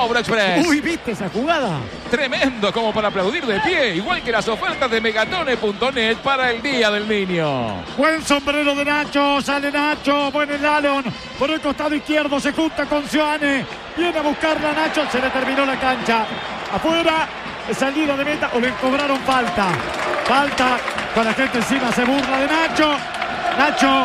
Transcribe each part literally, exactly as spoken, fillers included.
Cobro Express. Uy, ¿viste esa jugada? Tremendo como para aplaudir de pie, igual que las ofertas de megatone punto net para el Día del Niño. Buen sombrero de Nacho, sale Nacho, buen el Alon, por el costado izquierdo se junta con Sioane, viene a buscarla a Nacho, se le terminó la cancha. Afuera, salida de meta, o le cobraron falta. Falta, con la gente encima se burla de Nacho. Nacho.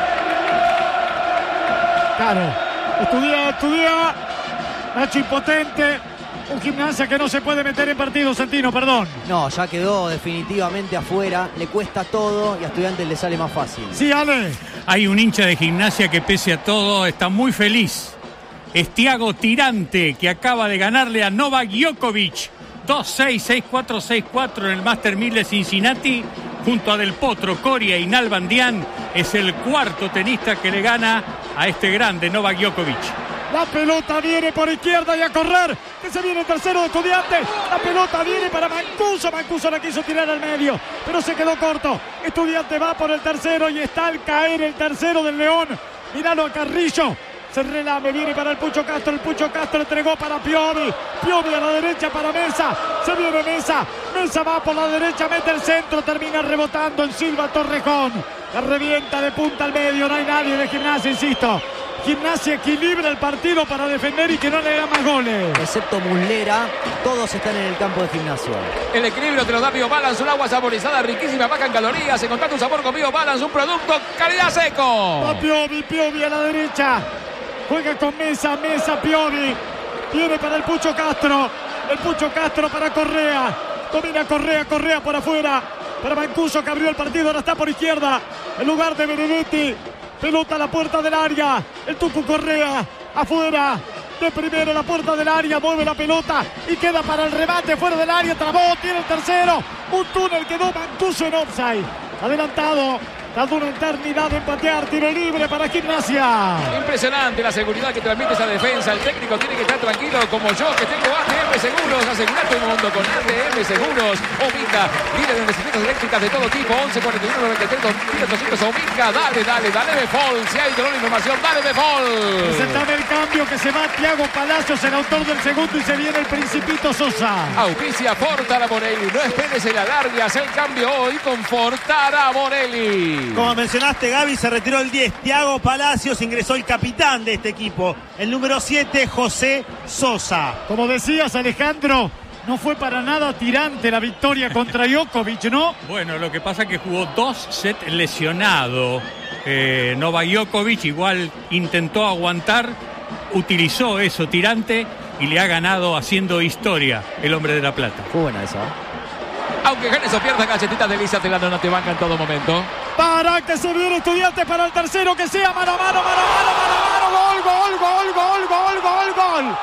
Claro, estudia, estudia. Nacho impotente. Un Gimnasia que no se puede meter en partido, Santino, perdón. No, ya quedó definitivamente afuera. Le cuesta todo y a Estudiantes le sale más fácil. Sí, Ale. Hay un hincha de Gimnasia que pese a todo está muy feliz. Es Thiago Tirante, que acaba de ganarle a Novak Djokovic dos seis, seis cuatro, seis cuatro en el Master mil de Cincinnati. Junto a Del Potro, Coria y Nalbandián. Es el cuarto tenista que le gana a este grande Novak Djokovic. La pelota viene por izquierda y a correr. Que se viene el tercero de Estudiantes. La pelota viene para Mancuso. Mancuso la quiso tirar al medio, pero se quedó corto. Estudiantes va por el tercero y está al caer el tercero del León. Míralo a Carrillo. Se relame, viene para el Pucho Castro. El Pucho Castro entregó para Piovi. Piovi a la derecha para Mesa. Se viene Mesa. Mesa va por la derecha, mete el centro. Termina rebotando en Silva Torrejón. La revienta de punta al medio. No hay nadie de Gimnasia, insisto. Gimnasia equilibra el partido para defender y que no le haga más goles. Excepto Muslera, todos están en el campo de Gimnasia. El equilibrio te lo da BioBalance, un agua saborizada, riquísima, baja en calorías. Encontrá tu sabor con BioBalance, un producto calidad seco. Va Piovi, Piovi a la derecha. Juega con Mesa, Mesa, Piovi. Viene para el Pucho Castro. El Pucho Castro para Correa. Domina Correa, Correa por afuera. Para Mancuso que abrió el partido, ahora está por izquierda. En lugar de Benedetti. Pelota a la puerta del área. El Tucu Correa afuera. De primero a la puerta del área. Mueve la pelota y queda para el remate fuera del área. Trabó, tiene el tercero. Un túnel quedó Mancuso en offside. Adelantado. Tardó una eternidad en patear. Tiro libre para Gimnasia. Impresionante la seguridad que transmite esa defensa. El técnico tiene que estar tranquilo como yo, que tengo A T M Seguros. Asegura tu mundo con A T M Seguros. Omica, líder en bicicletas eléctricas de todo tipo. once cuarenta y uno noventa y tres doscientos. Omica, dale, dale, dale Befol. Si hay dolor de información, dale Befol. Presentame el cambio que se va Thiago Palacios, el autor del segundo, y se viene el Principito Sosa. Auspicia Fortara Morelli. No esperes el alargue. Haz el cambio hoy con Fortara Morelli. Como mencionaste, Gaby, se retiró el diez, Thiago Palacios, ingresó el capitán de este equipo, el número siete, José Sosa. Como decías, Alejandro, no fue para nada tirante la victoria contra Djokovic, ¿no? Bueno, lo que pasa es que jugó dos sets lesionado. Eh, Novak Djokovic igual intentó aguantar, utilizó eso tirante y le ha ganado haciendo historia el hombre de La Plata. Fue buena esa. Aunque ganes o pierdas, galletitas de Lisa Telano no te banca en todo momento. Para que se viene Estudiantes para el tercero, que sea mano a mano, mano a mano, mano a mano, gol, gol, gol, gol, gol, gol, gol.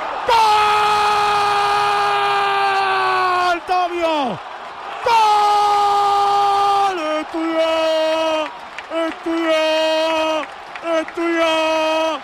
¡Gol! ¡Tobio! ¡Gol! ¡Estudió! ¡Estudió! ¡Estudió!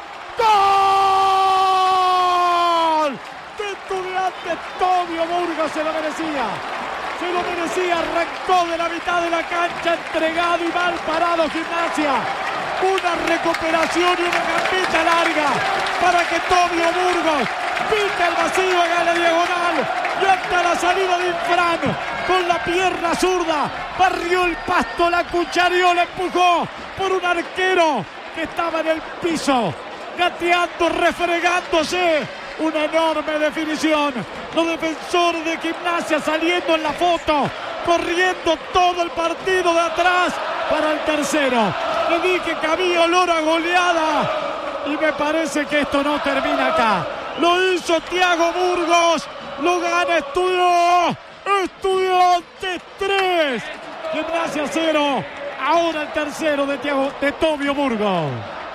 ¡Gol! ¡De Estudiantes! Tobio Burgos se lo merecía. Se lo merecía, arrancó de la mitad de la cancha, entregado y mal parado Gimnasia. Una recuperación y una gambita larga para que Tobio Burgos pica el vacío, haga la diagonal y hasta la salida de Infran con la pierna zurda. Barrió el pasto, la cuchareó, la empujó por un arquero que estaba en el piso, gateando, refregándose. Una enorme definición. Los defensores de Gimnasia saliendo en la foto, corriendo todo el partido de atrás para el tercero. Le dije que había olor a goleada y me parece que esto no termina acá. Lo hizo Thiago Burgos, lo gana Estudio. Estudiantes tres, Gimnasia cero. Ahora el tercero de, Thiago, de Tobio Burgos.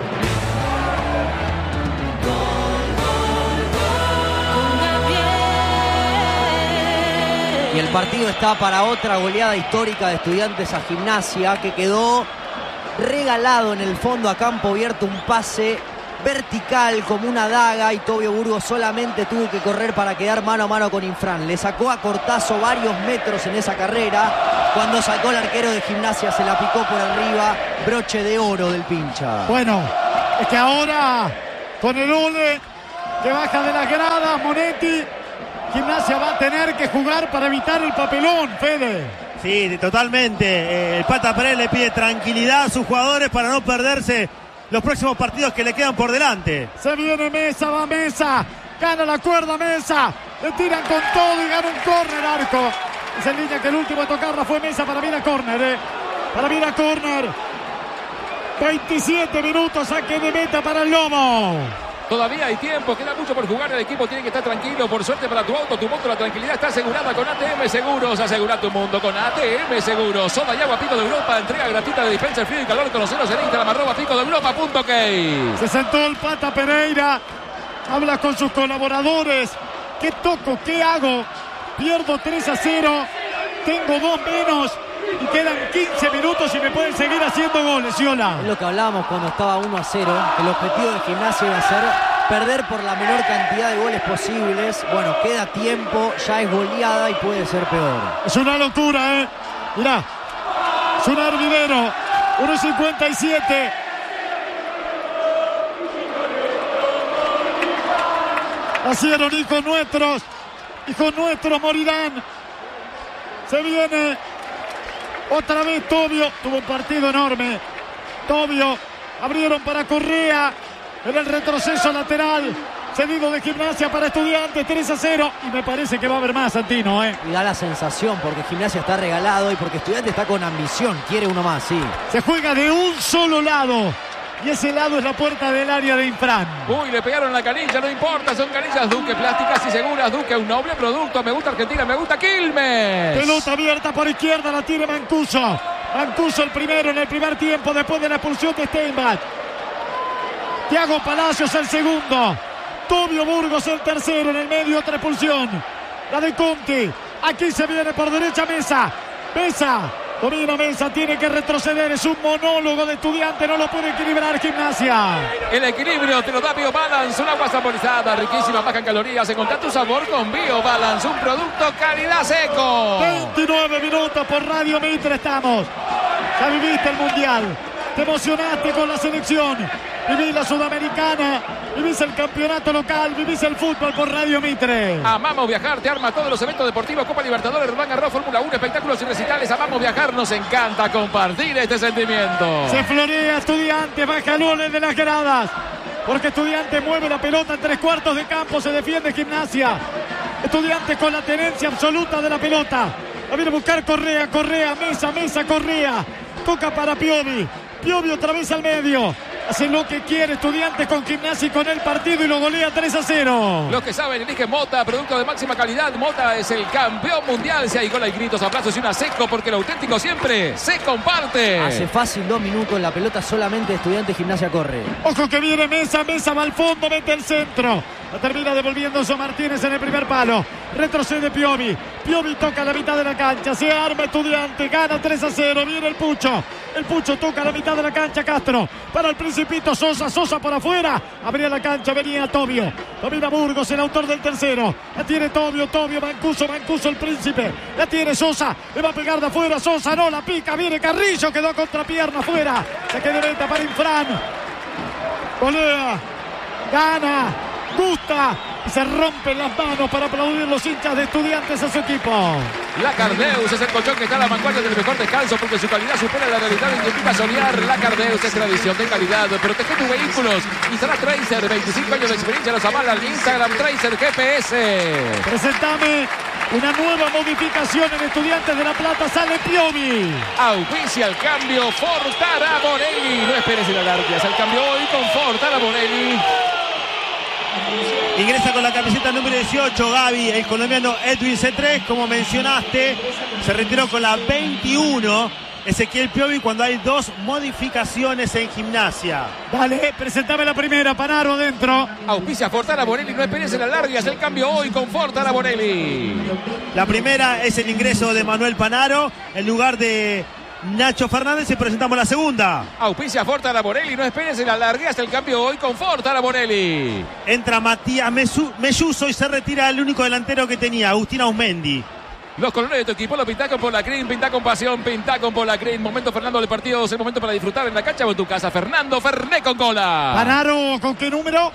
Y el partido está para otra goleada histórica de Estudiantes a Gimnasia, que quedó regalado en el fondo a campo abierto, un pase vertical como una daga, y Tobio Burgos solamente tuvo que correr para quedar mano a mano con Infran. Le sacó a Cortazo varios metros en esa carrera. Cuando sacó el arquero de Gimnasia se la picó por arriba. Broche de oro del pincha. Bueno, es que ahora con el ole que baja de las gradas. Monetti. Gimnasia va a tener que jugar para evitar el papelón, Fede. Sí, totalmente. Eh, el Pata Pérez le pide tranquilidad a sus jugadores para no perderse los próximos partidos que le quedan por delante. Se viene Mesa, va Mesa. Gana la cuerda Mesa. Le tiran con todo y gana un córner, Arco. Es en línea que el último a tocarla fue Mesa para Vira córner. Eh. Para Vira córner. veintisiete minutos, saque de meta para el Lobo. Todavía hay tiempo, queda mucho por jugar, el equipo tiene que estar tranquilo, por suerte para tu auto, tu moto, la tranquilidad está asegurada con A T M Seguros, asegura tu mundo con A T M Seguros, soda y agua Pico de Europa, entrega gratuita de dispensa, frío y calor, conoceros en Instagram, arroba pico de Europa punto key. Se sentó el Pata Pereira, habla con sus colaboradores, ¿qué toco? ¿Qué hago? Pierdo tres a cero, tengo dos menos y quedan quince minutos y me pueden seguir haciendo goles, Siola. Es lo que hablábamos cuando estaba uno a cero. El objetivo de Gimnasia iba a ser perder por la menor cantidad de goles posibles. Bueno, queda tiempo, ya es goleada y puede ser peor. Es una locura, ¿eh? Mirá, es un hervidero. uno cincuenta y siete. Nacieron hijos nuestros. Hijos nuestros morirán. Se viene otra vez Tobio. Tuvo un partido enorme. Tobio. Abrieron para Correa. En el retroceso lateral. Cedido de Gimnasia para Estudiantes. tres a cero. Y me parece que va a haber más, Santino, ¿eh? Y da la sensación porque Gimnasia está regalado y porque Estudiantes está con ambición. Quiere uno más, sí. Se juega de un solo lado. Y ese lado es la puerta del área de Infran. Uy, le pegaron la canilla, no importa, son canillas Duque, plásticas y seguras. Duque, un noble producto. Me gusta Argentina, me gusta Quilmes. Pelota abierta por izquierda, la tiene Mancuso. Mancuso el primero en el primer tiempo después de la expulsión de Steinbach. Thiago Palacios el segundo. Tobio Burgos el tercero, en el medio otra expulsión. La de Conti. Aquí se viene por derecha Mesa. Mesa. Domina Mesa, tiene que retroceder, es un monólogo de Estudiante, no lo puede equilibrar Gimnasia. El equilibrio te lo da BioBalance, un agua saborizada, riquísima, baja en calorías, encontrá tu sabor con BioBalance, un producto calidad seco. veintinueve minutos por Radio Mitre estamos. Ya viviste el Mundial, te emocionaste con la selección, vivís la Sudamericana, vivís el campeonato local, vivís el fútbol por Radio Mitre. Amamos viajar, te arma todos los eventos deportivos, Copa Libertadores, Roland Garros, Fórmula uno, espectáculos y recitales. Amamos viajar, nos encanta compartir este sentimiento. Se florea Estudiantes, baja Loles de las gradas, porque Estudiantes mueve la pelota en tres cuartos de campo, se defiende Gimnasia. Estudiantes con la tenencia absoluta de la pelota. La viene a buscar Correa, Correa, Mesa, Mesa, Correa. Toca para Piovi. Piovi otra vez al medio. Hace lo que quiere Estudiantes con Gimnasia y con el partido y lo golea tres a cero. Los que saben eligen Mota, producto de máxima calidad. Mota es el campeón mundial. Si hay gol, hay gritos, aplausos y una seco, porque lo auténtico siempre se comparte. Hace fácil dos minutos, la pelota solamente Estudiantes, Gimnasia corre. Ojo que viene Mesa, Mesa va al fondo, mete el centro. La termina devolviendo Zo Martínez en el primer palo. Retrocede Piovi. Piovi toca la mitad de la cancha. Se arma Estudiante. Gana tres a cero. Viene el Pucho. El Pucho toca la mitad de la cancha. Castro. Para el Principito. Sosa. Sosa por afuera. Abría la cancha. Venía Tobio. Domina Burgos, el autor del tercero. La tiene Tobio. Tobio. Mancuso. Mancuso el Príncipe. La tiene Sosa. Le va a pegar de afuera. Sosa no la pica. Viene Carrillo. Quedó contra pierna afuera. Se queda de venta para Infran. Golea. Gana. Gusta y se rompen las manos para aplaudir los hinchas de Estudiantes a su equipo. La Cardeus es el colchón que está a la vanguardia del mejor descanso porque su calidad supera la realidad y te invita a soñar. La Cardeus es tradición de calidad. Protege tus vehículos. Instala Tracer, veinticinco años de experiencia los avala al Instagram Tracer G P S. Presentame una nueva modificación en Estudiantes de La Plata. Sale Piovi. Auspicia el cambio Fortara Bonelli. No esperes el alargue. El cambio hoy con Fortara Bonelli. Ingresa con la camiseta número dieciocho Gaby, el colombiano Edwin C tres, como mencionaste, se retiró con la veintiuno Ezequiel Piovi cuando hay dos modificaciones en Gimnasia. Dale, presentame la primera, Panaro adentro. Auspicia Fortara Bonelli, no esperes el alargue, el cambio hoy con Fortara Bonelli. La primera es el ingreso de Manuel Panaro en lugar de Nacho Fernández y presentamos la segunda. Auspicia Fortara Bonelli, no esperes el alargue hasta el cambio hoy con Fortara Bonelli. Entra Matías Melluso y se retira el único delantero que tenía, Agustín Ausmendi. Los colores de tu equipo lo pintá con Polacrin, pintá con pasión, pintá con Polacrin. Momento Fernando del partido, es el momento para disfrutar en la cancha o en tu casa. Fernando Ferné con cola. Panaro, ¿con qué número?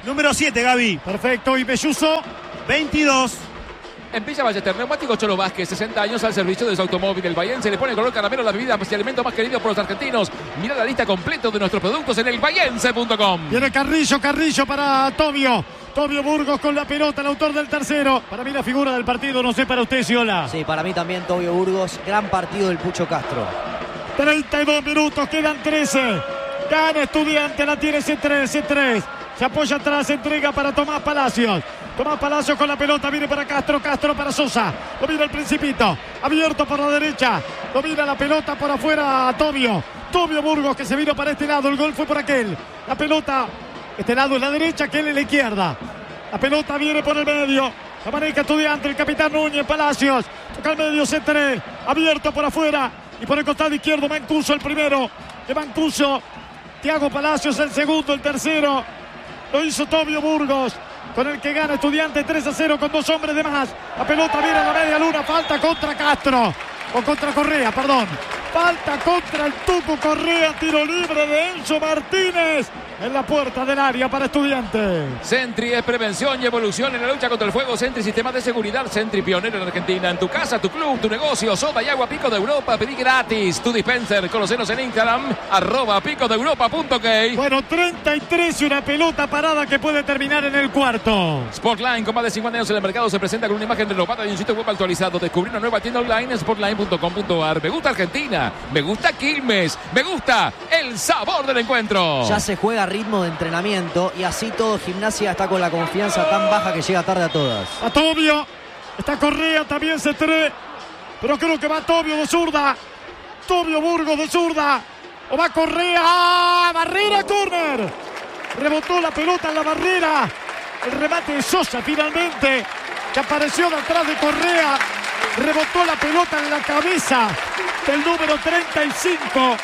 Número siete, Gaby. Perfecto. Y Belluso. veintidós. En Villa Ballester, Neumáticos Cholo Vázquez, sesenta años al servicio de su automóvil. El bahiense le pone color caramelo a la bebida y alimento más querido por los argentinos. Mira la lista completa de nuestros productos en el bahiense punto com. Viene Carrillo, Carrillo para Tobio. Tobio Burgos con la pelota, el autor del tercero. Para mí la figura del partido, no sé para usted, Ciola. Sí, para mí también Tobio Burgos. Gran partido del Pucho Castro. treinta y dos minutos, quedan trece. Gana Estudiante, la tiene C tres, C tres. Se apoya atrás, entrega para Tomás Palacios. Tomás Palacios con la pelota, viene para Castro, Castro para Sosa. Lo mira el Principito, abierto por la derecha. Lo mira la pelota por afuera a Tobio. Tobio Burgos que se vino para este lado, el gol fue por aquel. La pelota, este lado es la derecha, aquel es la izquierda. La pelota viene por el medio. La maneja Estudiante, el capitán Núñez, Palacios. Toca el medio C tres, abierto por afuera. Y por el costado izquierdo, Mancuso el primero. De Mancuso, Thiago Palacios el segundo, el tercero. Lo hizo Tobio Burgos, con el que gana Estudiante tres a cero con dos hombres de más. La pelota viene a la media luna, falta contra Castro, o contra Correa, perdón. Falta contra el Tuco Correa, tiro libre de Enzo Martínez en la puerta del área para Estudiantes. Sentry es prevención y evolución en la lucha contra el fuego. Sentry, sistema de seguridad. Sentry, pionero en Argentina. En tu casa, tu club, tu negocio. Soda y agua Pico de Europa. Pedí gratis tu dispenser. Conocenos en Instagram, arroba pico de europa punto key. Bueno, treinta y tres y una pelota parada que puede terminar en el cuarto. Sportline, con más de cincuenta años en el mercado, se presenta con una imagen renovada y un sitio web actualizado. Descubrí una nueva tienda online en sportline punto com punto ar. Me gusta Argentina. Me gusta Quilmes. Me gusta el sabor del encuentro. Ya se juega a ritmo de entrenamiento y así todo Gimnasia está con la confianza tan baja que llega tarde a todas. A Tobio, está Correa, también C tres, pero creo que va Tobio de zurda. Tobio Burgos de zurda. O va Correa. ¡Ah! Barrera, córner. Rebotó la pelota en la barrera. El remate de Sosa finalmente, que apareció de atrás de Correa. Rebotó la pelota en la cabeza del número treinta y cinco.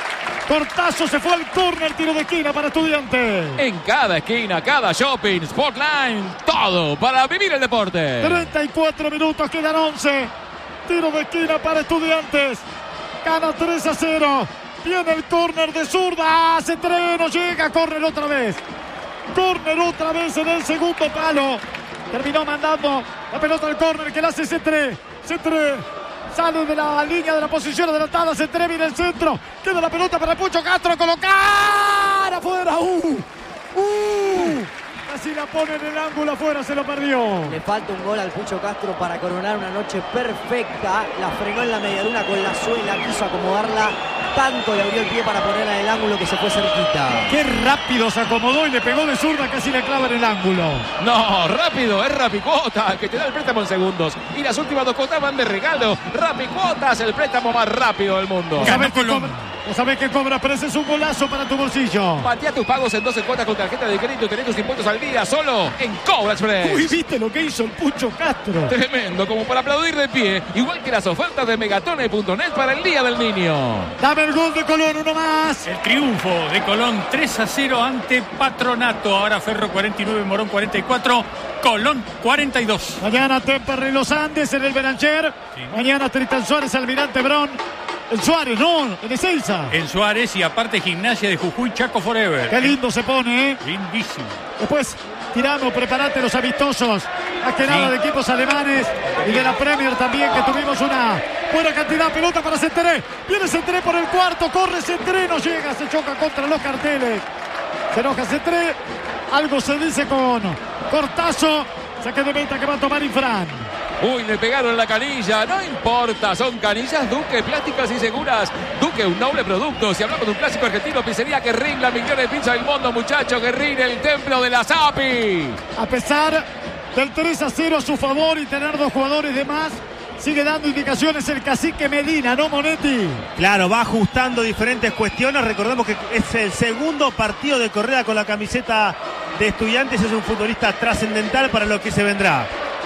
Cortazo se fue al córner, tiro de esquina para Estudiantes. En cada esquina, cada shopping, Sportline, todo para vivir el deporte. treinta y cuatro minutos, quedan once. Tiro de esquina para Estudiantes. Gana tres a cero. Viene el córner de zurda. Hace tres, no llega. Córner otra vez. Córner otra vez en el segundo palo. Terminó mandando la pelota al córner que la hace C tres. C tres. Sale de la línea de la posición adelantada. Se trevi en el centro. Queda la pelota para Pucho Castro. Colocar afuera. Uh, uh. Casi la pone en el ángulo afuera. Se lo perdió. Le falta un gol al Pucho Castro para coronar una noche perfecta. La frenó en la medialuna con la suela. Quiso acomodarla. Tanto le abrió el pie para ponerla en el ángulo que se fue cerquita. Qué rápido se acomodó y le pegó de zurda. Casi le clava en el ángulo. No, rápido, es Rapicuota, que te da el préstamo en segundos. Y las últimas dos cuotas van de regalo. Rapicuotas, el préstamo más rápido del mundo. ¿Sabés que cobra? ¿O sabés que cobra? Pero ese es un golazo para tu bolsillo. Patea tus pagos en doce cuotas con tarjeta de crédito. Tenés tus impuestos al día solo en Cobra Express. Uy, ¿viste lo que hizo el Pucho Castro? Tremendo, como para aplaudir de pie. Igual que las ofertas de megatone punto net para el Día del Niño. Dame el gol de Colón, uno más. El triunfo de Colón tres a cero ante Patronato. Ahora Ferro cuarenta y nueve, Morón cuarenta y cuatro, Colón cuarenta y dos. Mañana Temperley Los Andes en el Berancher. Sí. Mañana Tristan Suárez, Almirante Brón. El Suárez, no, en Ezeiza. En Suárez y aparte Gimnasia de Jujuy, Chaco Forever. Qué lindo se pone, ¿eh? Lindísimo. Después, Tirano, prepárate los amistosos. Más que sí. nada de equipos alemanes y de la Premier también, que tuvimos una buena cantidad de pelota para Centeré. Viene Centeré por el cuarto, corre Centeré, no llega, se choca contra los carteles. Se enoja Centeré. Algo se dice con Cortazo. Saque de meta que va a tomar Infran. Uy, le pegaron la canilla, no importa, son canillas Duque, plásticas y seguras. Duque, un noble producto. Si hablamos de un clásico argentino, pizzería Guerrín, la mejor de pizza del mundo, muchachos. Guerrín, el templo de la Sapi. A pesar del tres a cero a su favor y tener dos jugadores de más, sigue dando indicaciones el cacique Medina, ¿no, Monetti? Claro, va ajustando diferentes cuestiones. Recordemos que es el segundo partido de Correa con la camiseta de Estudiantes. Es un futbolista trascendental para lo que se vendrá.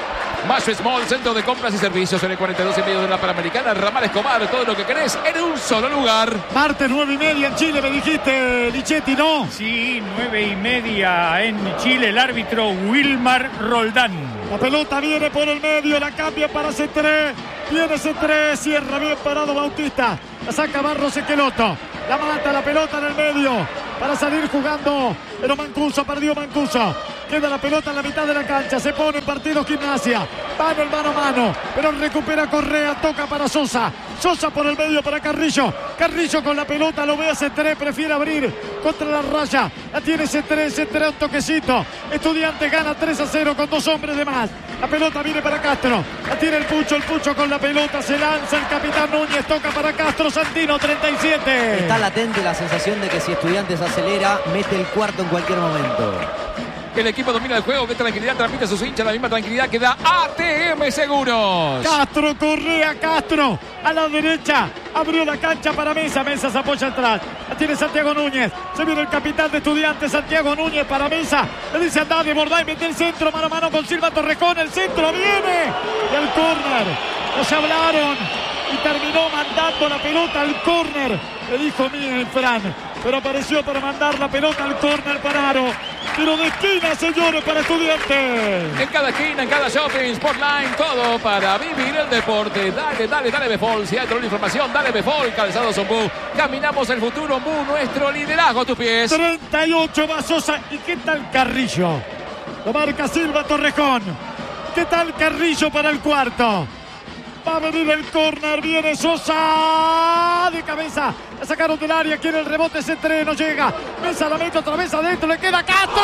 Más Small, centro de compras y servicios en el cuarenta y dos y medio de la Panamericana. Ramal Escobar, todo lo que querés en un solo lugar. Martes nueve y media en Chile, me dijiste, Lichetti, ¿no? Sí, nueve y media en Chile. El árbitro Wilmar Roldán. La pelota viene por el medio, la cambia para C tres. Viene C tres, cierra bien parado Bautista. La saca Barros Esqueloto. La mata la pelota en el medio para salir jugando Pero Mancuso, perdió Mancuso. Queda la pelota en la mitad de la cancha. Se pone en partido Gimnasia. Va en el mano a mano. Pero recupera Correa. Toca para Sosa. Sosa por el medio para Carrillo. Carrillo con la pelota. Lo ve a C tres. Prefiere abrir contra la raya. La tiene C tres. C tres un toquecito. Estudiantes gana tres a cero con dos hombres de más. La pelota viene para Castro. La tiene el Pucho. El Pucho con la pelota. Se lanza el capitán Núñez. Toca para Castro. Santino treinta y siete. Está latente la sensación de que si Estudiantes acelera, mete el cuarto en cualquier momento. El equipo domina el juego, qué tranquilidad transmite a sus hinchas, la misma tranquilidad que da A T M Seguros. Castro, Correa, Castro, a la derecha, abrió la cancha para Mesa, Mesa se apoya atrás, la tiene Santiago Núñez, se viene el capitán de Estudiantes, Santiago Núñez para Mesa, le dice andá de Borday, mete el centro, mano a mano con Silva Torrejón, el centro viene, y el córner, no se hablaron, y terminó mandando la pelota al córner, le dijo Miguel Fran, pero apareció para mandar la pelota al córner para Aro. Tiro de esquina, señores, para Estudiantes. En cada esquina, en cada shopping, Sportline, todo para vivir el deporte. Dale, dale, dale, Befol. Si hay otra información, dale, Befol. Calzado Zombú. Caminamos el futuro, Mu, nuestro liderazgo a tus pies. treinta y ocho va Sosa. ¿Y qué tal Carrillo? Lo marca Silva Torrejón. ¿Qué tal Carrillo para el cuarto? Va a venir el córner, viene Sosa de cabeza, la sacaron del área, quiere el rebote, C tres, no llega, Mesa la mete otra vez adentro, le queda Castro,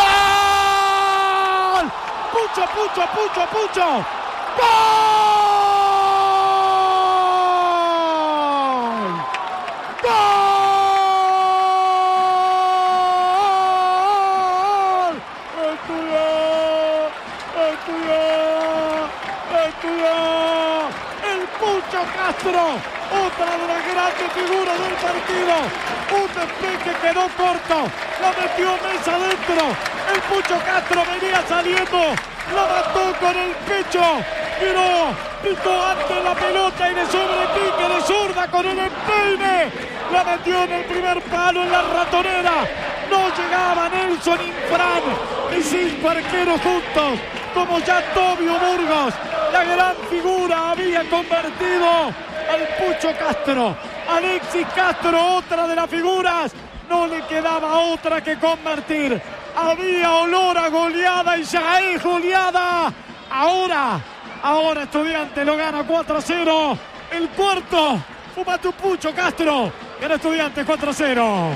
Pucho, Pucho, Pucho, Pucho, ¡gol! ¡Gol! ¡Estudió! ¡Estudió! ¡Estudió! Pucho Castro, otra de las grandes figuras del partido. Un despeje quedó corto, la metió Mesa adentro. El Pucho Castro venía saliendo, la mató con el pecho. Miró, picó antes la pelota y de sobrepique de zurda con el empeine. La metió en el primer palo en la ratonera. No llegaba Nelson Infran y cinco arqueros juntos, como ya Tobio Burgos. La gran figura había convertido al Pucho Castro. Alexis Castro, otra de las figuras. No le quedaba otra que convertir. Había olor a goleada y ya es goleada. Ahora, ahora Estudiantes lo gana cuatro a cero. El cuarto, fuma tu Pucho Castro. Gana Estudiantes cuatro a cero.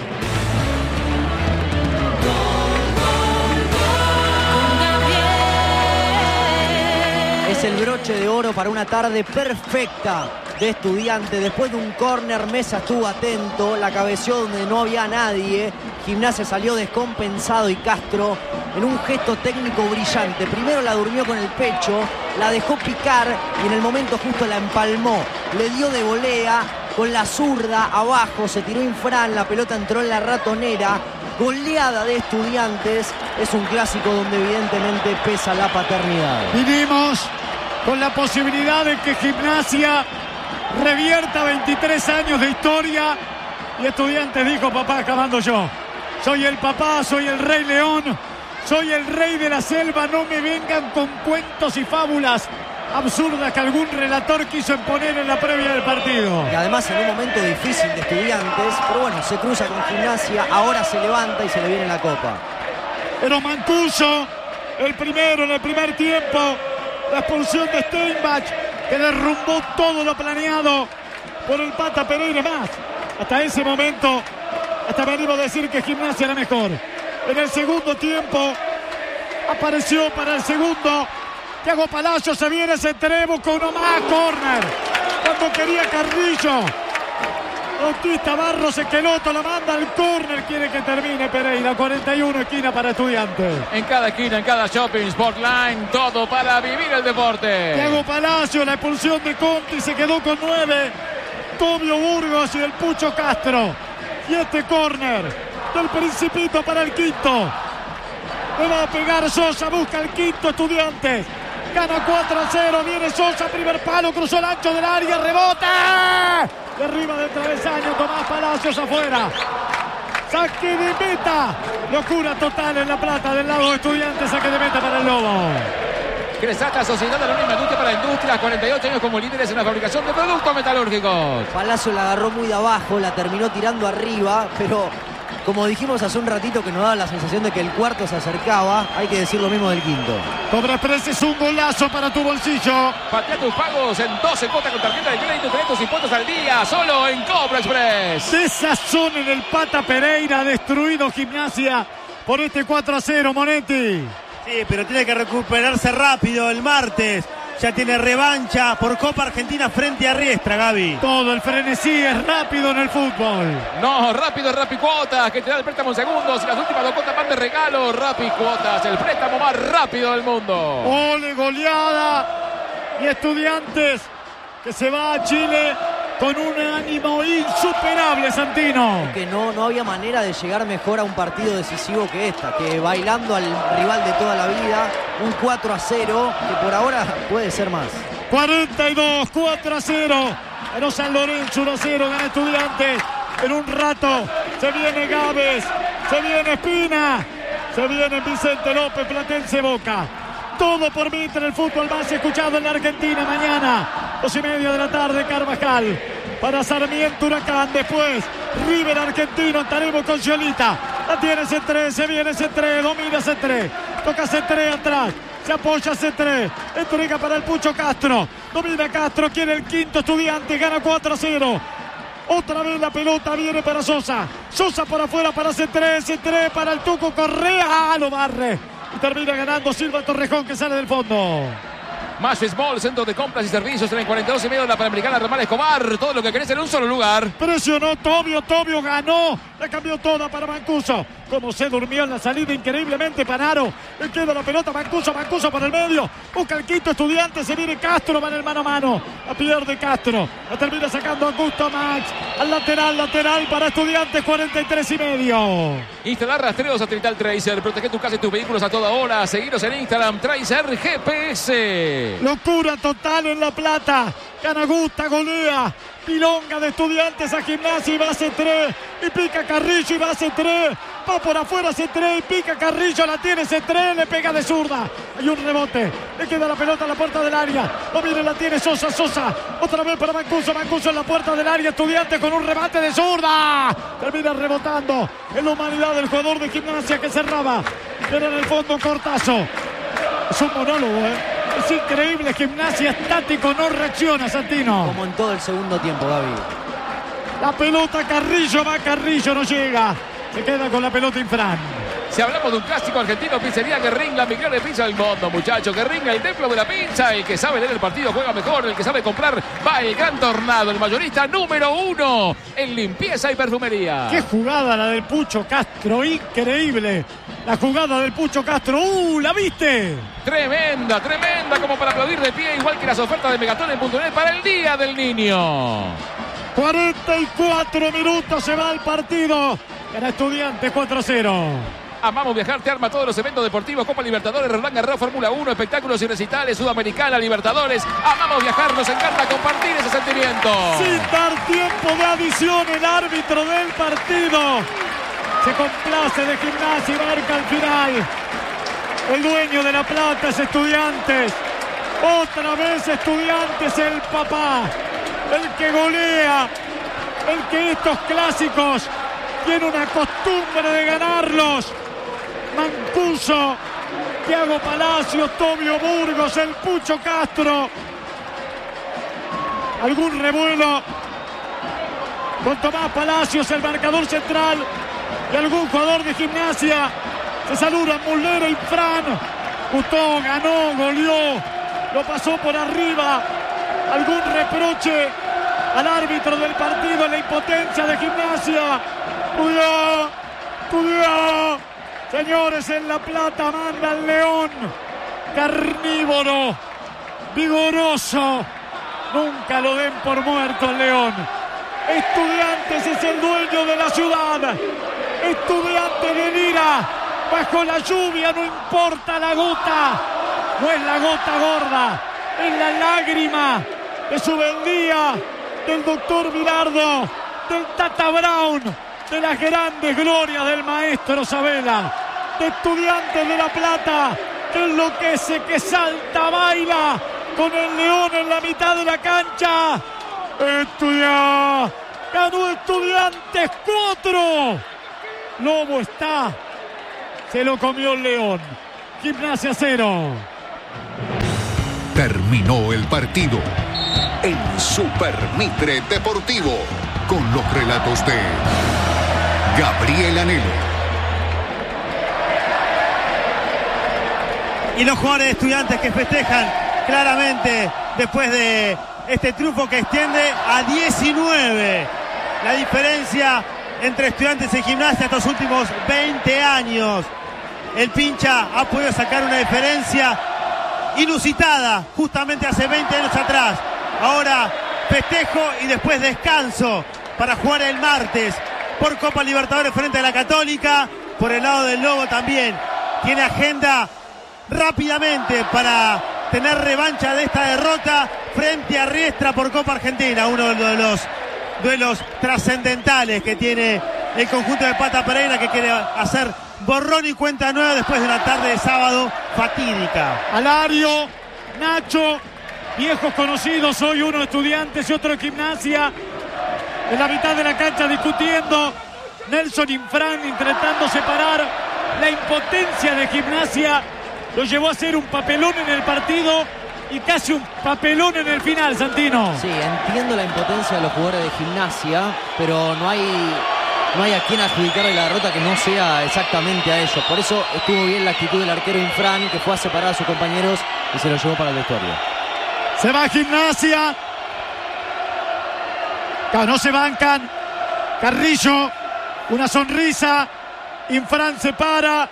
Es el broche de oro para una tarde perfecta de Estudiantes. Después de un córner, Mesa estuvo atento, la cabeció donde no había nadie. Gimnasia salió descompensado y Castro, en un gesto técnico brillante, primero la durmió con el pecho, la dejó picar y en el momento justo la empalmó. Le dio de volea con la zurda abajo, se tiró Infran, la pelota entró en la ratonera. Goleada de Estudiantes, es un clásico donde evidentemente pesa la paternidad. Vinimos con la posibilidad de que Gimnasia revierta veintitrés años de historia y Estudiantes dijo: papá, acabando yo. Soy el papá, soy el Rey León, soy el rey de la selva, no me vengan con cuentos y fábulas absurdas que algún relator quiso imponer en la previa del partido. Y además en un momento difícil de Estudiantes, pero bueno, se cruza con Gimnasia, ahora se levanta y se le viene la copa. Pero Mancuso, el primero en el primer tiempo, la expulsión de Steinbach, que derrumbó todo lo planeado por el Pata Pereira más. Hasta ese momento, hasta venimos a decir que Gimnasia era mejor. En el segundo tiempo, apareció para el segundo Thiago Palacio, se viene ese trevo con uno más, córner. Cuando quería Carrillo, Bautista Barros Esqueloto la manda al córner, quiere que termine Pereira. Cuarenta y uno, esquina para Estudiantes. En cada esquina, en cada shopping, Sportline, todo para vivir el deporte. Thiago Palacio, la expulsión de Conti, se quedó con nueve. Tobio Burgos y el Pucho Castro. Y este córner del Principito para el quinto. Le va a pegar Sosa, busca el quinto Estudiantes. Gana cuatro a cero, viene Sosa, primer palo, cruzó el ancho del área, rebote. De arriba del travesaño, Tomás Palacios afuera. Saque de meta. Locura total en La Plata del lado de Estudiantes, saque de meta para el Lobo. Cresata, Sociedad Anónima Industria para la Industria, cuarenta y ocho años como líderes en la fabricación de productos metalúrgicos. Palacio la agarró muy de abajo, la terminó tirando arriba, pero como dijimos hace un ratito que nos daba la sensación de que el cuarto se acercaba, hay que decir lo mismo del quinto. Cobra Express es un golazo para tu bolsillo. Patea tus pagos en doce cuotas con tarjeta de crédito, tenés tus impuestos al día, solo en Cobra Express. Desazón en el Pata Pereira, destruido Gimnasia por este cuatro a cero, Monetti. Sí, pero tiene que recuperarse rápido el martes. Ya tiene revancha por Copa Argentina frente a Riestra, Gaby. Todo el frenesí es rápido en el fútbol. No, rápido es Rappi Cuotas, que te da el préstamo en segundos y las últimas dos cuotas van de regalo. Rappi Cuotas, el préstamo más rápido del mundo. Ole, goleada. Y Estudiantes que se va a Chile con un ánimo insuperable, Santino. Que no, no había manera de llegar mejor a un partido decisivo que esta, que bailando al rival de toda la vida, un cuatro a cero, que por ahora puede ser más. cuarenta y dos, cuatro a cero. Ganó San Lorenzo, uno a cero, gana Estudiantes. En un rato se viene Gávez, se viene Espina, se viene Vicente López, Platense Boca. Todo por Mitre, el fútbol más escuchado en la Argentina mañana. Dos y media de la tarde, Carvajal. Para Sarmiento, Huracán. Después, River Argentino. Estaremos con Ciolita. La tiene C tres, se viene C tres, domina C tres. Toca C tres atrás. Se apoya C tres. Entrega para el Pucho Castro. Domina Castro, quiere el quinto Estudiante. Gana cuatro a cero. Otra vez la pelota viene para Sosa. Sosa por afuera para C tres. C tres para el Tuco Correa. Ah, lo barre. Y termina ganando Silva Torrejón, que sale del fondo. Más Small, centro de compras y servicios en el cuarenta y dos y medio de la Panamericana Román Escobar. Todo lo que querés en un solo lugar. Presionó Tobio, Tobio ganó. La cambió toda para Mancuso. Como se durmió en la salida increíblemente Panaro. Le queda la pelota Mancuso, Mancuso por el medio. Busca el quinto Estudiante, se viene Castro, va en el mano a mano. La pierde Castro. La termina sacando Augusto Max. Al lateral, lateral para Estudiantes, cuarenta y tres y medio. Instalar rastreo satelital Tracer. Protege tu casa y tus vehículos a toda hora. Seguiros en Instagram, Tracer G P S. Locura total en La Plata. Canagusta golea. Pilonga de Estudiantes a Gimnasia y va a C tres. Y pica Carrillo y va a C tres. Va por afuera C tres y pica Carrillo. La tiene C tres. Le pega de zurda. Hay un rebote. Le queda la pelota a la puerta del área. Lo viene, la tiene Sosa. Sosa. Otra vez para Mancuso. Mancuso en la puerta del área. Estudiantes con un remate de zurda. Termina rebotando en la humanidad del jugador de Gimnasia que cerraba. Pero en el fondo Cortazo. Es un monólogo, ¿eh? Es increíble, Gimnasia estático, no reacciona, Santino. Como en todo el segundo tiempo, Gaby. La pelota Carrillo, va Carrillo, no llega. Se queda con la pelota Infran. Si hablamos de un clásico argentino, pizzería Guerrín, la mejor pizza del mundo, muchachos. Guerrín, el templo de la pizza. El que sabe leer el partido juega mejor. El que sabe comprar va el Gran Tornado. El mayorista número uno en limpieza y perfumería. Qué jugada la del Pucho Castro, increíble. La jugada del Pucho Castro. ¡Uh! ¿La viste? Tremenda, tremenda, como para aplaudir de pie, igual que las ofertas de Megatón en punto net para el Día del Niño. cuarenta y cuatro minutos, se va el partido. Gana Estudiantes cuatro a cero. Amamos Viajar, te arma todos los eventos deportivos, Copa Libertadores, Roland Garros, Fórmula uno, espectáculos y recitales, Sudamericana, Libertadores. Amamos viajar, nos encanta compartir ese sentimiento. Sin dar tiempo de adición, el árbitro del partido se complace de Gimnasia y marca al final. El dueño de La Plata es Estudiantes. Otra vez Estudiantes, el papá, el que golea, el que estos clásicos tiene una costumbre de ganarlos. Mancuso, Thiago Palacios, Tobio Burgos, el Pucho Castro. Algún revuelo con Tomás Palacios, el marcador central, y algún jugador de Gimnasia. Se saludan Muslera y Fran. Gustó, ganó, goleó, lo pasó por arriba. Algún reproche al árbitro del partido, la impotencia de Gimnasia. Cuidado, cuidado. Señores, en La Plata manda el León. Carnívoro, vigoroso. Nunca lo den por muerto al León. Estudiantes es el dueño de la ciudad. Estudiantes delira. Bajo la lluvia, no importa la gota. No es la gota gorda, es la lágrima de su vendía, del doctor Bilardo, del Tata Brown, de las grandes glorias del maestro Sabela, de Estudiantes de La Plata, que enloquece, que salta, baila con el León en la mitad de la cancha. Estudiantes, ganó Estudiantes cuatro. Lobo está. Se lo comió el León. Gimnasia cero. Terminó el partido en Super Mitre Deportivo con los relatos de Gabriel Anhelo y los jugadores de Estudiantes que festejan claramente después de este triunfo que extiende a diecinueve la diferencia entre Estudiantes y Gimnasia estos últimos veinte años. El Pincha ha podido sacar una diferencia inusitada justamente hace veinte años atrás. Ahora festejo y después descanso para jugar el martes por Copa Libertadores frente a la Católica. Por el lado del Lobo también tiene agenda rápidamente para tener revancha de esta derrota frente a Riestra por Copa Argentina, uno de los duelos trascendentales que tiene el conjunto de Pata Pereira, que quiere hacer borrón y cuenta nueva después de una tarde de sábado fatídica. Alario, Nacho, viejos conocidos, hoy uno Estudiantes y otro Gimnasia, en la mitad de la cancha discutiendo. Nelson Infran intentando separar. La impotencia de Gimnasia lo llevó a hacer un papelón en el partido y casi un papelón en el final, Santino. Sí, entiendo la impotencia de los jugadores de Gimnasia, pero no hay, no hay a quien adjudicarle la derrota que no sea exactamente a ellos. Por eso estuvo bien la actitud del arquero Infran, que fue a separar a sus compañeros y se lo llevó para el vestuario. Se va Gimnasia. No se bancan. Carrillo, una sonrisa. Infran se para.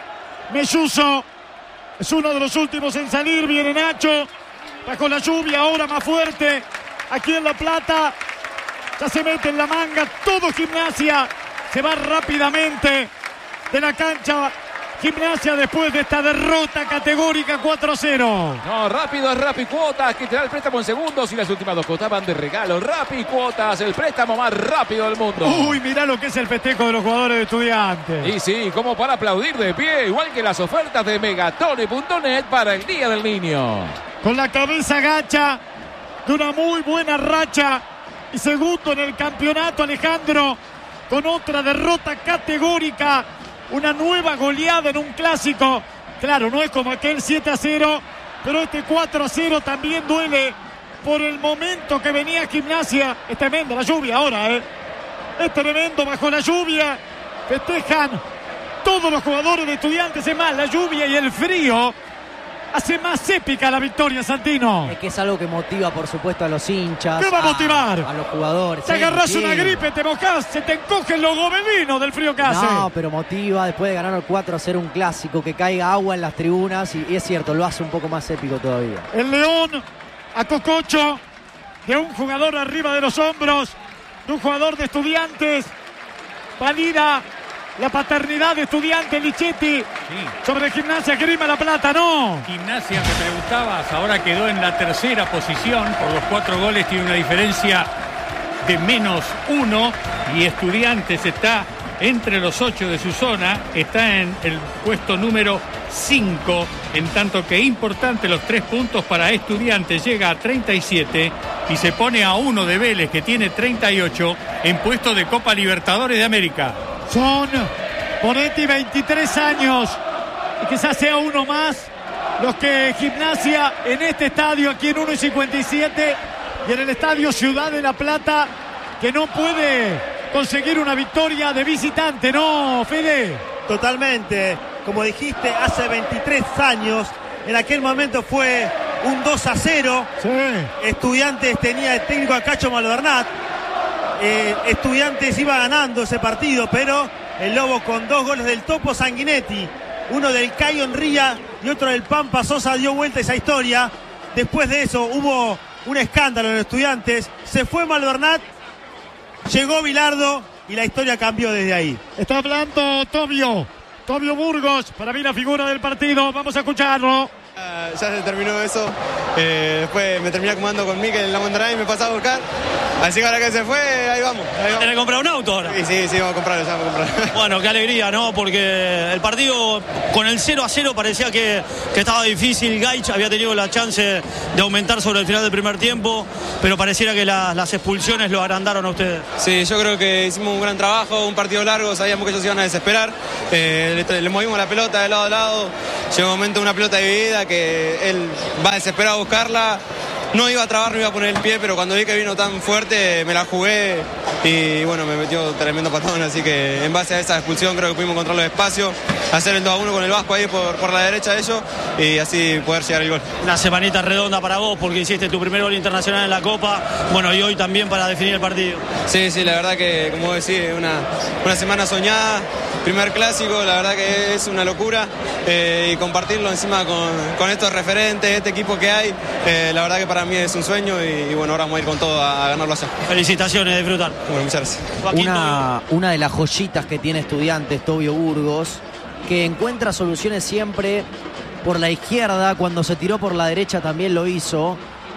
Melluso es uno de los últimos en salir. Viene Nacho. Bajo la lluvia, ahora más fuerte. Aquí en La Plata. Ya se mete en la manga. Todo Gimnasia se va rápidamente de la cancha. Gimnasia después de esta derrota categórica cuatro a cero. No, rápido es Rappi Cuotas, que te da el préstamo en segundos y las últimas dos cuotas van de regalo. Rappi Cuotas, el préstamo más rápido del mundo. Uy, mirá lo que es el festejo de los jugadores de Estudiantes. Y sí, como para aplaudir de pie, igual que las ofertas de Megatone punto net para el Día del Niño. Con la cabeza gacha de una muy buena racha y segundo en el campeonato, Alejandro, con otra derrota categórica. Una nueva goleada en un clásico. Claro, no es como aquel siete a cero, pero este cuatro a cero también duele por el momento que venía Gimnasia. Es tremenda la lluvia ahora, ¿eh? Es tremendo bajo la lluvia. Festejan todos los jugadores de Estudiantes. Es más, la lluvia y el frío hace más épica la victoria, Santino. Es que es algo que motiva, por supuesto, a los hinchas. ¿Qué va a motivar? A, a los jugadores. Te sí, agarrás sí. una gripe, te mojás, se te encogen los gobelinos del frío que hace. No, pero motiva después de ganar el cuatro a cero un clásico, que caiga agua en las tribunas y, y es cierto, lo hace un poco más épico todavía. El León a Cococho de un jugador arriba de los hombros, de un jugador de Estudiantes. Valida la paternidad de Estudiantes, Lichetti, sí. Sobre Gimnasia Grima La Plata, no. Gimnasia, me preguntabas, ahora quedó en la tercera posición, por los cuatro goles tiene una diferencia de menos uno y Estudiantes está entre los ocho de su zona, está en el puesto número cinco, en tanto que importante los tres puntos para Estudiantes, llega a treinta y siete y se pone a uno de Vélez, que tiene treinta y ocho, en puesto de Copa Libertadores de América. Son Bonetti veintitrés años y quizás sea uno más los que Gimnasia en este estadio aquí en uno y cincuenta y siete y en el estadio Ciudad de La Plata, que no puede conseguir una victoria de visitante, ¿no, Fede? Totalmente, como dijiste, hace veintitrés años, en aquel momento fue un dos a cero. Sí. Estudiantes tenía el técnico a Cacho Malvernat. Eh, Estudiantes iba ganando ese partido, pero el Lobo con dos goles del Topo Sanguinetti, uno del Cayo Enría y otro del Pampa Sosa, dio vuelta esa historia. Después de eso hubo un escándalo en los Estudiantes, se fue Malvernat, llegó Bilardo y la historia cambió desde ahí. Está hablando Tobio, Tobio Burgos, para mí la figura del partido, vamos a escucharlo. Uh, ya se terminó eso, eh, después me terminé acomodando con Mikel en la Mondragón y me pasaba a buscar Así que ahora que se fue, ahí vamos. Ahí vamos. ¿Tenés que comprar un auto ahora? Sí, sí, sí, vamos a comprarlo, ya vamos a comprar. Bueno, qué alegría, ¿no? Porque el partido con el cero a cero parecía que, que estaba difícil. Gaich había tenido la chance de aumentar sobre el final del primer tiempo, pero pareciera que la, las expulsiones lo agrandaron a ustedes. Sí, yo creo que hicimos un gran trabajo, un partido largo, sabíamos que ellos iban a desesperar. Eh, le, le movimos la pelota de lado a lado. Llegó un momento, una pelota dividida, que él va desesperado a buscarla. No iba a trabar, no iba a poner el pie, pero cuando vi que vino tan fuerte me la jugué y bueno, me metió tremendo patón, así que en base a esa expulsión creo que pudimos encontrar los espacios, hacer el dos a uno con el Vasco ahí por, por la derecha de ellos y así poder llegar al gol. Una semanita redonda para vos porque hiciste tu primer gol internacional en la Copa, bueno, y hoy también para definir el partido. Sí, sí, la verdad que, como vos decís, una, una semana soñada, primer clásico, la verdad que es una locura eh, y compartirlo encima con, con estos referentes, este equipo que hay, eh, la verdad que para mí es un sueño y, y bueno, ahora vamos a ir con todo a, a ganarlo allá. Felicitaciones, disfrutar. Bueno, muchas gracias. Una, una de las joyitas que tiene Estudiantes, Tobio Burgos, que encuentra soluciones siempre por la izquierda, cuando se tiró por la derecha también lo hizo.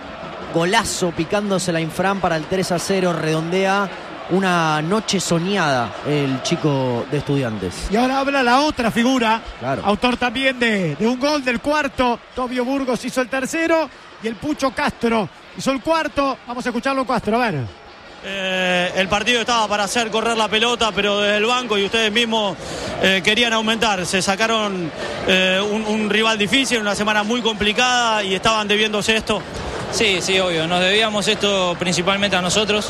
Golazo picándose la infran para el tres a cero, redondea una noche soñada el chico de Estudiantes. Y ahora habla la otra figura, claro. Autor también de, de un gol del cuarto. Tobio Burgos hizo el tercero y el Pucho Castro hizo el cuarto. Vamos a escucharlo, Castro, a ver. Eh, el partido estaba para hacer correr la pelota, pero desde el banco y ustedes mismos eh, querían aumentar. Se sacaron eh, un, un rival difícil, una semana muy complicada y estaban debiéndose esto. Sí, sí, obvio. Nos debíamos esto principalmente a nosotros,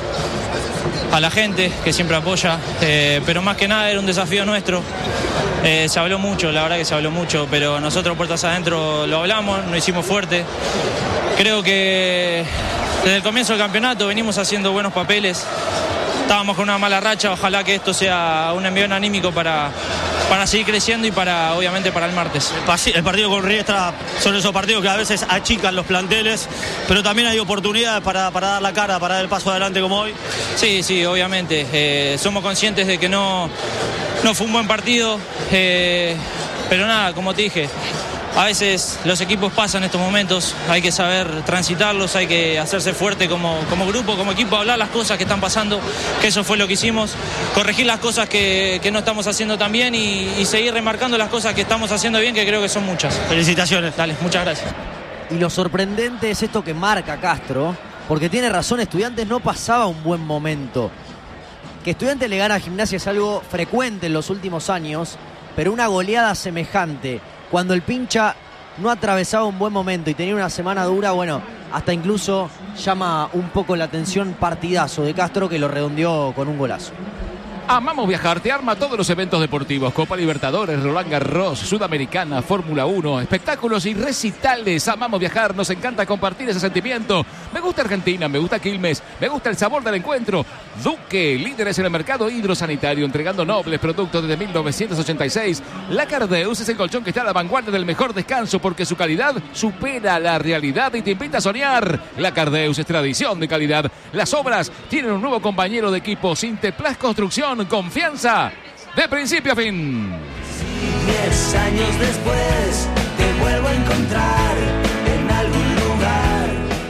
a la gente que siempre apoya, eh, pero más que nada era un desafío nuestro. Eh, se habló mucho, la verdad que se habló mucho, pero nosotros puertas adentro lo hablamos, nos hicimos fuerte. Creo que desde el comienzo del campeonato venimos haciendo buenos papeles. Estábamos con una mala racha, ojalá que esto sea un envión anímico para, para seguir creciendo y para, obviamente, para el martes. El partido con Riestra son esos partidos que a veces achican los planteles, pero también hay oportunidades para, para dar la cara, para dar el paso adelante como hoy. Sí, sí, obviamente. Eh, somos conscientes de que no, no fue un buen partido, eh, pero nada, como te dije, a veces los equipos pasan estos momentos, hay que saber transitarlos, hay que hacerse fuerte como, como grupo, como equipo, hablar las cosas que están pasando, que eso fue lo que hicimos, corregir las cosas que, que no estamos haciendo tan bien y, y seguir remarcando las cosas que estamos haciendo bien, que creo que son muchas. Felicitaciones. Dale, muchas gracias. Y lo sorprendente es esto que marca Castro, porque tiene razón, Estudiantes no pasaba un buen momento. Que Estudiantes le gana a Gimnasia es algo frecuente en los últimos años, pero una goleada semejante, cuando el pincha no atravesaba un buen momento y tenía una semana dura, bueno, hasta incluso llama un poco la atención partidazo de Castro, que lo redondeó con un golazo. Amamos Viajar te arma todos los eventos deportivos: Copa Libertadores, Roland Garros, Sudamericana, Fórmula uno, espectáculos y recitales. Amamos Viajar, nos encanta compartir ese sentimiento. Me gusta Argentina, me gusta Quilmes, me gusta el sabor del encuentro. Duque, líderes en el mercado hidrosanitario, entregando nobles productos desde mil novecientos ochenta y seis. La Cardeus es el colchón que está a la vanguardia del mejor descanso, porque su calidad supera la realidad y te invita a soñar. La Cardeus es tradición de calidad. Las obras tienen un nuevo compañero de equipo: Sinteplas Construcción. Confianza de principio a fin. Si diez años después te vuelvo a encontrar en algún lugar.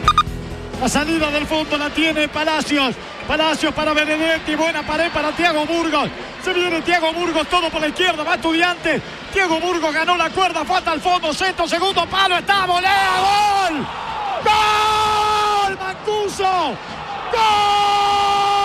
La salida del fondo la tiene Palacios. Palacios para Benedetti. Buena pared para Thiago Burgos. Se viene Thiago Burgos, todo por la izquierda. Va Estudiantes. Thiago Burgos ganó la cuerda. Falta al fondo. Centro, segundo palo. Está, volea. ¡Gol! ¡Gol! ¡Mancuso! ¡Gol!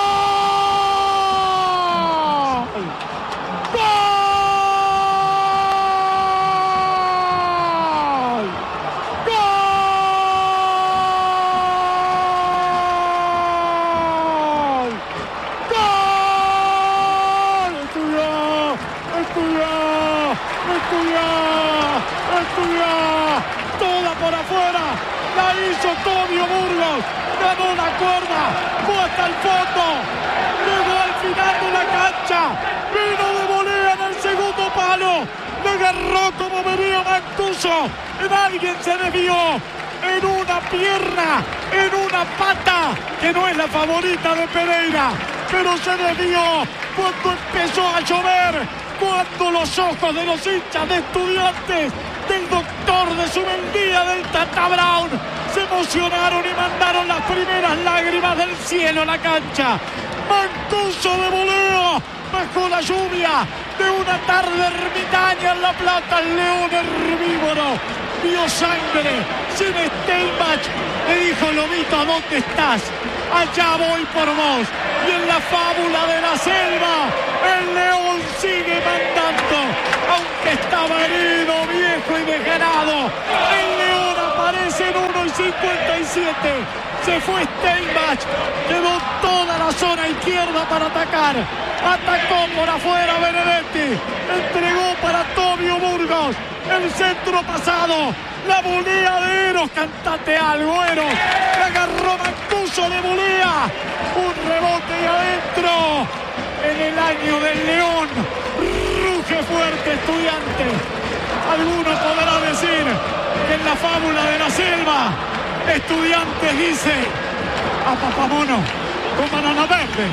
Tobio Burgos ganó la cuerda, fue hasta el fondo, llegó al final de la cancha, vino de volea en el segundo palo, le agarró como venía Mancuso, en alguien se desvió, en una pierna, en una pata, que no es la favorita de Pereira, pero se desvió cuando empezó a llover, cuando los ojos de los hinchas de Estudiantes, del doctor Flor de su vendía del Tata Brown. Se emocionaron y mandaron las primeras lágrimas del cielo a la cancha. Mancuso de voleo bajo la lluvia de una tarde ermitaña en La Plata. El león herbívoro vio sangre. Sin Steinbach le dijo: Lomito, ¿a dónde estás? Allá voy por vos. Y en la fábula de la selva, el león sigue mandando, aunque estaba herido, viejo y desganado. El león aparece en uno y cincuenta y siete. Se fue Steinbach, quedó toda la zona izquierda para atacar. Atacó por afuera Benedetti, entregó para Tobio Burgos. El centro pasado, la volea de Eros. Cantate algo, Eros. La agarró Mancuso de volea. Un rebote y adentro. En el año del león ruge fuerte Estudiante. Alguno podrá decir que en la fábula de la selva Estudiantes dice a Papamono con banana verdes.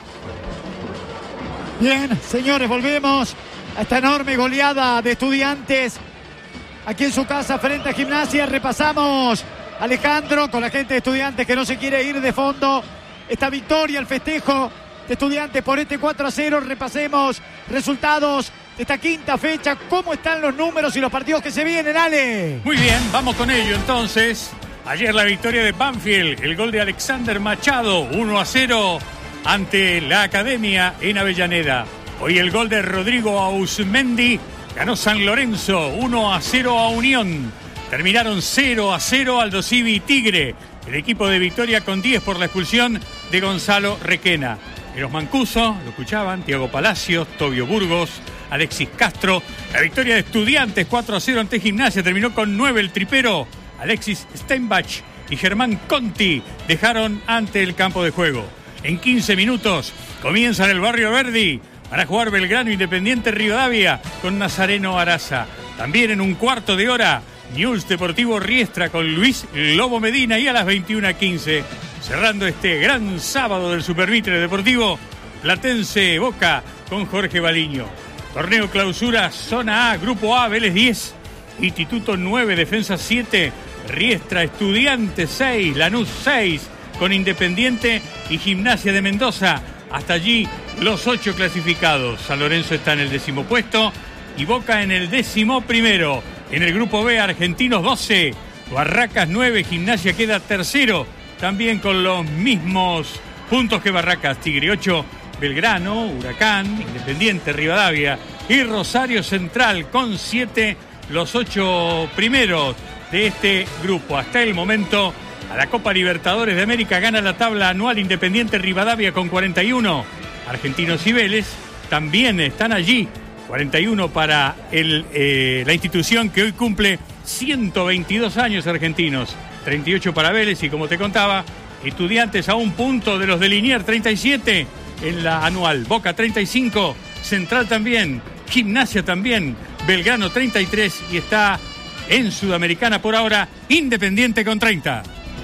Bien, señores, volvemos a esta enorme goleada de Estudiantes aquí en su casa frente a Gimnasia. Repasamos, Alejandro, con la gente de Estudiantes que no se quiere ir de fondo, esta victoria, el festejo de Estudiantes por este cuatro a cero. Repasemos resultados de esta quinta fecha. ¿Cómo están los números y los partidos que se vienen, Ale? Muy bien, vamos con ello entonces. Ayer la victoria de Banfield, el gol de Alexander Machado, uno a cero ante la Academia en Avellaneda. Hoy el gol de Rodrigo Ausmendi, ganó San Lorenzo, uno a cero a Unión. Terminaron cero a cero Aldo Civi y Tigre, el equipo de Victoria con diez por la expulsión de Gonzalo Requena. En los Mancuso, lo escuchaban, Tiago Palacios, Tobio Burgos, Alexis Castro. La victoria de Estudiantes cuatro a cero ante Gimnasia, terminó con nueve el tripero. Alexis Steinbach y Germán Conti dejaron ante el campo de juego. En quince minutos comienza en el Barrio Verdi para jugar Belgrano Independiente Rivadavia con Nazareno Araza. También en un cuarto de hora, Newell's Deportivo Riestra con Luis Lobo Medina, y a las veintiuna quince, cerrando este gran sábado del Supermitre Deportivo, Platense Boca con Jorge Baliño. Torneo Clausura, Zona A, Grupo A, Vélez diez, Instituto nueve, Defensa siete, Riestra Estudiantes seis, Lanús seis, con Independiente y Gimnasia de Mendoza. Hasta allí los ocho clasificados. San Lorenzo está en el décimo puesto y Boca en el décimo primero. En el Grupo B, Argentinos doce, Barracas nueve, Gimnasia queda tercero, también con los mismos puntos que Barracas. Tigre ocho, Belgrano, Huracán, Independiente, Rivadavia y Rosario Central con siete, los ocho primeros de este grupo. Hasta el momento, a la Copa Libertadores de América gana la tabla anual Independiente Rivadavia con cuarenta y uno. Argentinos y Vélez también están allí. cuarenta y uno para el, eh, la institución que hoy cumple ciento veintidós años. Argentinos, treinta y ocho para Vélez, y como te contaba, Estudiantes a un punto de los de Liniers, treinta y siete en la anual. Boca treinta y cinco, Central también, Gimnasia también, Belgrano treinta y tres, y está en Sudamericana por ahora Independiente con treinta.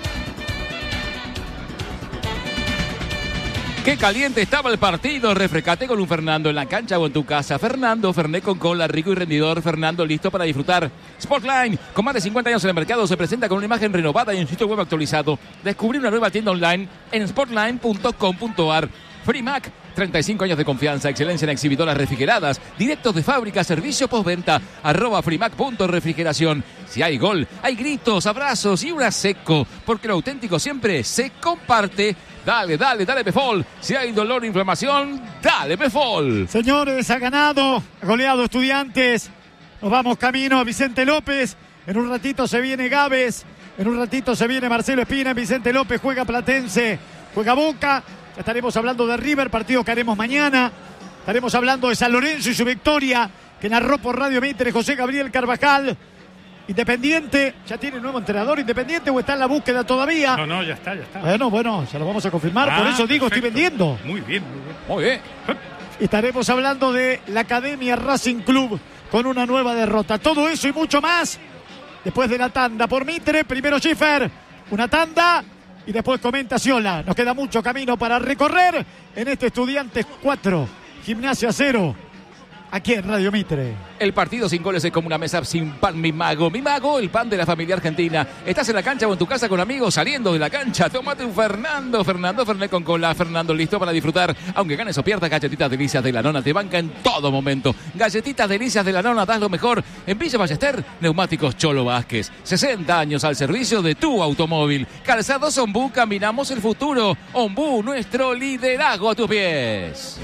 Qué caliente estaba el partido. Refrescate con un Fernando en la cancha o en tu casa. Fernando, Fernet con cola, rico y rendidor. Fernando, listo para disfrutar. Sportline, con más de cincuenta años en el mercado, se presenta con una imagen renovada y un sitio web actualizado. Descubrí una nueva tienda online en sportline punto com punto a r. Frimac, treinta y cinco años de confianza, excelencia en exhibidoras refrigeradas, directos de fábrica, servicio postventa, arroba frimac.refrigeración. Si hay gol, hay gritos, abrazos y una seco, porque lo auténtico siempre se comparte. Dale, dale, dale Pefol. Si hay dolor o inflamación, dale Pefol. Señores, ha ganado, ha goleado Estudiantes. Nos vamos camino a Vicente López. En un ratito se viene Gávez. En un ratito se viene Marcelo Espina. Vicente López juega Platense, juega Boca. Ya estaremos hablando de River, partido que haremos mañana. Estaremos hablando de San Lorenzo y su victoria, que narró por Radio Mitre José Gabriel Carvajal. Independiente, ¿ya tiene nuevo entrenador Independiente o está en la búsqueda todavía? No, no, ya está, ya está. Bueno, bueno, se lo vamos a confirmar, ah, por eso digo, perfecto. Estoy vendiendo. Muy bien, muy bien. Muy bien. Estaremos hablando de la Academia Racing Club con una nueva derrota. Todo eso y mucho más después de la tanda por Mitre. Primero Schiffer, una tanda y después comenta Ciola. Nos queda mucho camino para recorrer en este Estudiantes cuatro, Gimnasia cero. aquí en Radio Mitre. El partido sin goles es como una mesa sin pan, mi mago. Mi mago, el pan de la familia argentina. Estás en la cancha o en tu casa con amigos, saliendo de la cancha. Tómate un Fernando. Fernando Fernet con cola. Fernando listo para disfrutar. Aunque ganes o pierdas, galletitas delicias de la nona te banca en todo momento. Galletitas delicias de la nona, das lo mejor. En Villa Ballester, Neumáticos Cholo Vázquez. sesenta años al servicio de tu automóvil. Calzados Ombú, caminamos el futuro. Ombú, nuestro liderazgo a tus pies.